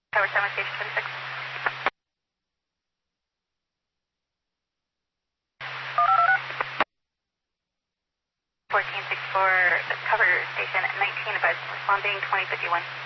Tower 7, Station 26. 1464, cover station 19, advise responding 2051.